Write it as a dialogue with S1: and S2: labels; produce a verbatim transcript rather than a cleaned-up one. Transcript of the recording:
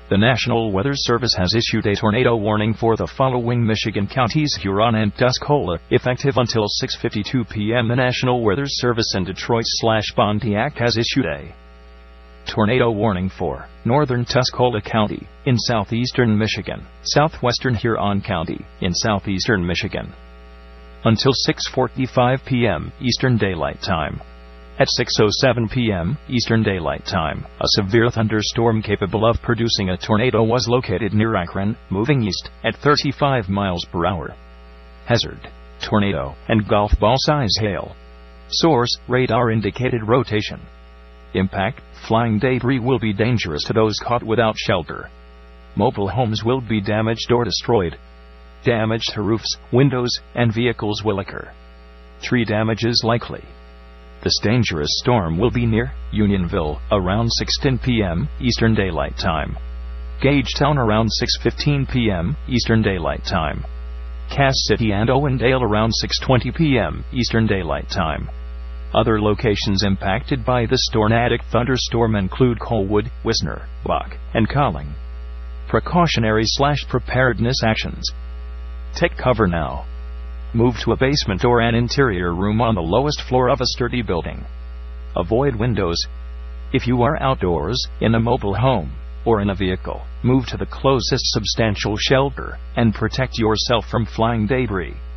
S1: The National Weather Service has issued a tornado warning for the following Michigan counties: Huron and Tuscola, effective until six fifty-two p m The National Weather Service in Detroit/Pontiac has issued a tornado warning for northern Tuscola County, in southeastern Michigan, southwestern Huron County, in southeastern Michigan, until six forty-five p m Eastern Daylight Time. At six oh seven p m Eastern Daylight Time, a severe thunderstorm capable of producing a tornado was located near Akron, moving east at thirty-five miles per hour. Hazard: tornado and golf ball size hail. Source: radar indicated rotation. Impact: flying debris will be dangerous to those caught without shelter. Mobile homes will be damaged or destroyed. Damage to roofs, windows, and vehicles will occur. Tree damage is likely. This dangerous storm will be near Unionville around six ten p m Eastern Daylight Time. Gagetown around six fifteen p m Eastern Daylight Time. Cass City and Owendale around six twenty p m Eastern Daylight Time. Other locations impacted by the tornadic thunderstorm include Colwood, Wisner, Bach, and Colling. Precautionary slash preparedness actions. Take cover now. Move to a basement or an interior room on the lowest floor of a sturdy building. Avoid windows. If you are outdoors, in a mobile home, or in a vehicle, move to the closest substantial shelter, and protect yourself from flying debris.